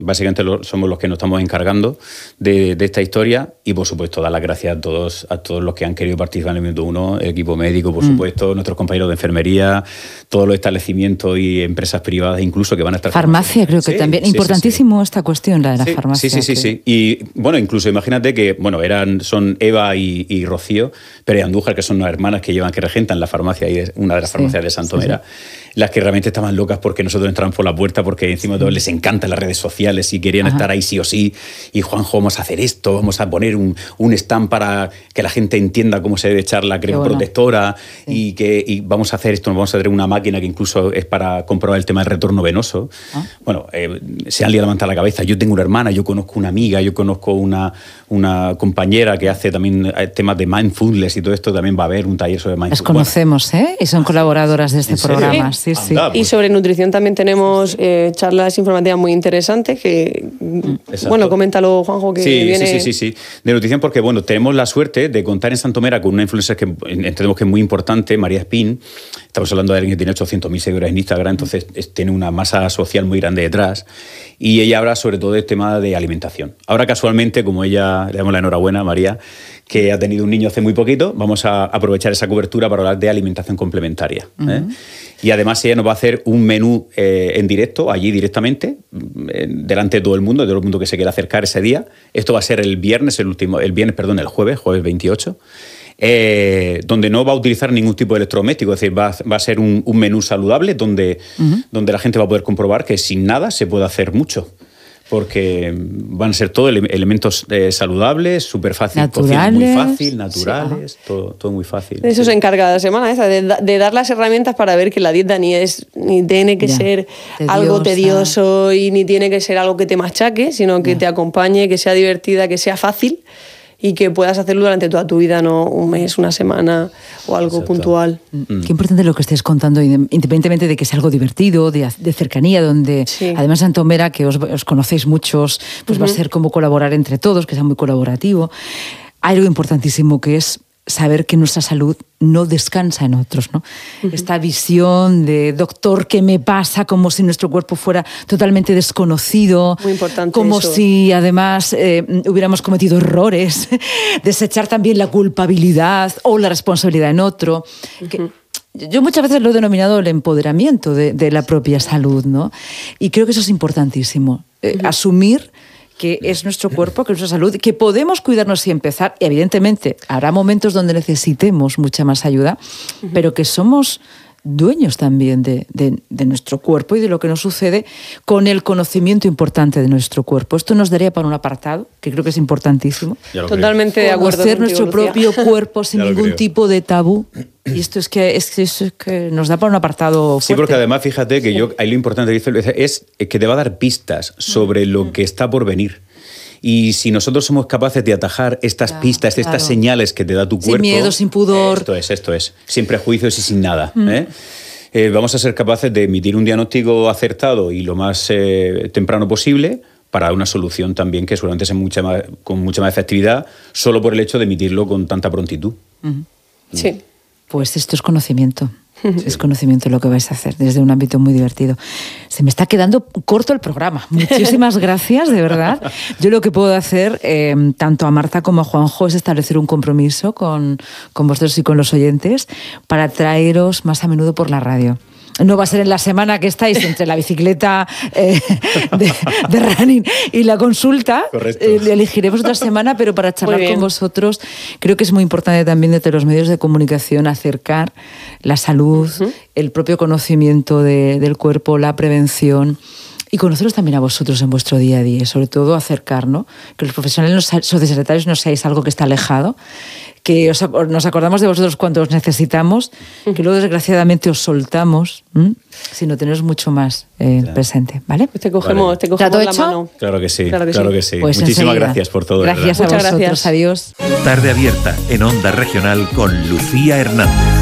Básicamente somos los que nos estamos encargando de esta historia y, por supuesto, dar las gracias a todos los que han querido participar en el Minuto 1, el equipo médico, por supuesto, nuestros compañeros de enfermería, todos los establecimientos y empresas privadas, incluso que van a estar... Farmacia, creo que también. Importantísimo esta cuestión, la de la farmacia. Sí. Y, bueno, incluso imagínate que, son Eva y Rocío Pérez Andújar, que son unas hermanas que regentan la farmacia, y una de las farmacias de Santomera, las que realmente estaban locas porque nosotros entramos por la puerta, porque encima de todo les encantan las redes sociales y querían estar ahí sí o sí. Y Juanjo, vamos a hacer esto, vamos a poner un stand para que la gente entienda cómo se debe echar la crema protectora y vamos a hacer esto, vamos a tener una máquina que incluso es para comprobar el tema del retorno venoso. Se han levantado la cabeza. Yo tengo una hermana, yo conozco una amiga, yo conozco una compañera que hace también temas de mindfulness y todo esto, también va a haber un taller sobre mindfulness. Las conocemos, y son colaboradoras de este programa. Sí. Y sobre nutrición también tenemos charlas informativas muy interesantes que, coméntalo, Juanjo, que viene... Sí. De nutrición porque, tenemos la suerte de contar en Santomera con una influencer que entendemos que es muy importante, María Espín. Estamos hablando de alguien que tiene 800.000 seguidores en Instagram, entonces tiene una masa social muy grande detrás. Y ella habla sobre todo del tema de alimentación. Ahora, casualmente, como ella, le damos la enhorabuena, María, que ha tenido un niño hace muy poquito, vamos a aprovechar esa cobertura para hablar de alimentación complementaria. Y además ella nos va a hacer un menú en directo, allí directamente, delante de todo el mundo que se quiera acercar ese día. Esto va a ser el jueves 28. Donde no va a utilizar ningún tipo de electrodoméstico, es decir, va a ser un menú saludable donde la gente va a poder comprobar que sin nada se puede hacer mucho. Porque van a ser todos elementos saludables, súper fácil, cocina muy fácil, naturales, todo muy fácil. De eso se encarga la semana esa, de dar las herramientas para ver que la dieta ni tiene que ser algo tedioso y ni tiene que ser algo que te machaque, sino que te acompañe, que sea divertida, que sea fácil y que puedas hacerlo durante toda tu vida, no un mes, una semana o algo puntual. Qué importante lo que estés contando, independientemente de que sea algo divertido, de cercanía, donde además Santomera, que os conocéis muchos, pues va a ser como colaborar entre todos, que sea muy colaborativo. Hay algo importantísimo que es saber que nuestra salud no descansa en otros, ¿no? Esta visión de doctor, ¿qué me pasa? Como si nuestro cuerpo fuera totalmente desconocido. Muy importante como eso. si además hubiéramos cometido errores. Desechar también la culpabilidad o la responsabilidad en otro. Yo muchas veces lo he denominado el empoderamiento de la propia salud, ¿no? Y creo que eso es importantísimo. Asumir que es nuestro cuerpo, que es nuestra salud, que podemos cuidarnos y empezar. Y evidentemente habrá momentos donde necesitemos mucha más ayuda, pero que somos dueños también de nuestro cuerpo y de lo que nos sucede con el conocimiento importante de nuestro cuerpo. Esto nos daría para un apartado, que creo que es importantísimo. Totalmente de acuerdo. Conocer nuestro propio cuerpo sin ningún tipo de tabú. Y esto es que nos da para un apartado fuerte. Sí, porque además, fíjate que ahí lo importante es que te va a dar pistas sobre lo que está por venir. Y si nosotros somos capaces de atajar estas pistas, estas señales que te da tu cuerpo... Sin miedo, sin pudor. Esto es. Sin prejuicios y sin nada. Vamos a ser capaces de emitir un diagnóstico acertado y lo más temprano posible para una solución también que seguramente sea con mucha más efectividad solo por el hecho de emitirlo con tanta prontitud. Sí. Pues esto es conocimiento. Es conocimiento lo que vais a hacer desde un ámbito muy divertido. Se me está quedando corto el programa. Muchísimas gracias, de verdad. Yo lo que puedo hacer, tanto a Marta como a Juanjo, es establecer un compromiso con vosotros y con los oyentes para traeros más a menudo por la radio. No va a ser en la semana que estáis entre la bicicleta de running y la consulta. Correcto. Elegiremos otra semana, pero para charlar con vosotros creo que es muy importante también desde los medios de comunicación acercar la salud, el propio conocimiento del cuerpo, la prevención. Y conoceros también a vosotros en vuestro día a día, sobre todo acercar, ¿no? Que los profesionales sociosanitarios no seáis algo que está alejado, que nos acordamos de vosotros cuando os necesitamos, que luego desgraciadamente os soltamos, sino teneros mucho más presente, ¿vale? Pues te cogemos la mano. Claro que sí. Pues muchísimas gracias por todo. Gracias a vosotros, adiós. Tarde Abierta en Onda Regional con Lucía Hernández.